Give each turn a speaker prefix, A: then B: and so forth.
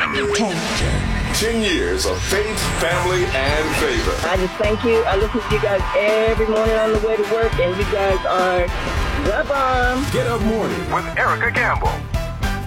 A: 10 years of faith, family, and favor.
B: I just thank you. I listen to you guys every morning on the way to work, and you guys are the bomb.
A: Get Up Morning
C: with Erica Campbell.